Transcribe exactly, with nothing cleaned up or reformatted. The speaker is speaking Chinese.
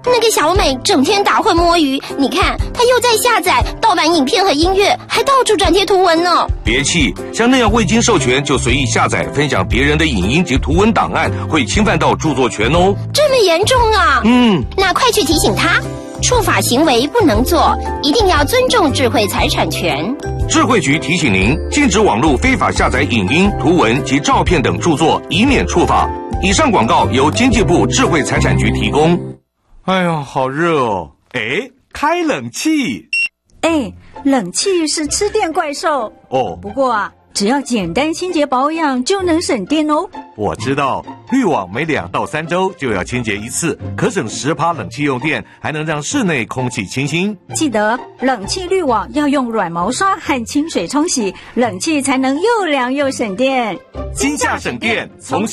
那个小美整天打混摸鱼，你看她又在下载盗版影片和音乐，还到处转贴图文呢。 别气，像那样未经授权就随意下载分享别人的影音及图文档案，会侵犯到著作权哦。 这么严重啊？ 嗯， 那快去提醒她，触法行为不能做，一定要尊重智慧财产权。 智慧局提醒您，禁止网络非法下载影音、图文及照片等著作，以免触法。以上广告由经济部智慧财产局提供。哎呀，好热哦！哎，开冷气。 哎，冷气是吃电怪兽哦。 不过啊，只要简单清洁保养就能省电哦。 我知道，滤网每两到三周就要清洁一次，可省十趴冷气用电，还能让室内空气清新。 记得冷气滤网要用软毛刷和清水冲洗，冷气才能又凉又省电。 今夏省电，从